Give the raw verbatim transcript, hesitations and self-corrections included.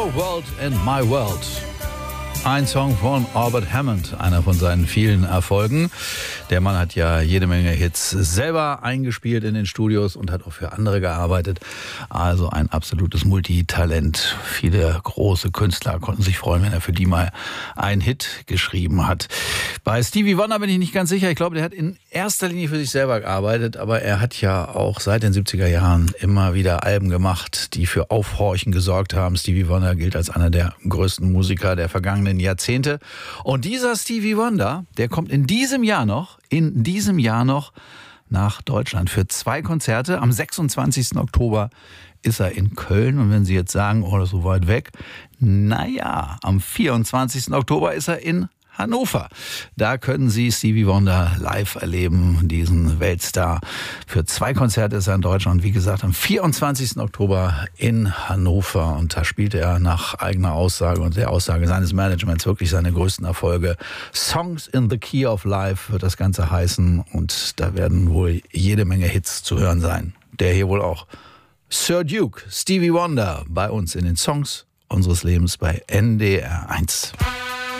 Your World and My World. Ein Song von Albert Hammond, einer von seinen vielen Erfolgen. Der Mann hat ja jede Menge Hits selber eingespielt in den Studios und hat auch für andere gearbeitet. Also ein absolutes Multitalent. Viele große Künstler konnten sich freuen, wenn er für die mal einen Hit geschrieben hat. Bei Stevie Wonder bin ich nicht ganz sicher. Ich glaube, der hat in erster Linie für sich selber gearbeitet, aber er hat ja auch seit den siebziger Jahren immer wieder Alben gemacht, die für Aufhorchen gesorgt haben. Stevie Wonder gilt als einer der größten Musiker der vergangenen Jahrzehnte. Und dieser Stevie Wonder, der kommt in diesem Jahr noch, in diesem Jahr noch nach Deutschland für zwei Konzerte. Am sechsundzwanzigsten Oktober ist er in Köln. Und wenn Sie jetzt sagen, oh, das ist so weit weg. Naja, am vierundzwanzigsten Oktober ist er in Hannover. Da können Sie Stevie Wonder live erleben, diesen Weltstar. Für zwei Konzerte ist er in Deutschland. Wie gesagt, am vierundzwanzigsten Oktober in Hannover. Und da spielt er nach eigener Aussage und der Aussage seines Managements wirklich seine größten Erfolge. Songs in the Key of Life wird das Ganze heißen. Und da werden wohl jede Menge Hits zu hören sein. Der hier wohl auch. Sir Duke, Stevie Wonder, bei uns in den Songs unseres Lebens bei N D R eins.